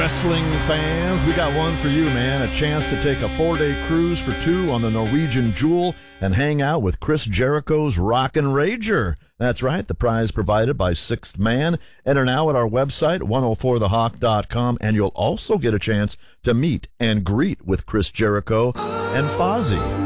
wrestling fans, we got one for you, man. A chance to take a 4-day cruise for two on the Norwegian Jewel and hang out with Chris Jericho's Rockin' Rager. That's right, the prize provided by Sixth Man. Enter now at our website, 104thehawk.com, and you'll also get a chance to meet and greet with Chris Jericho and Fozzy.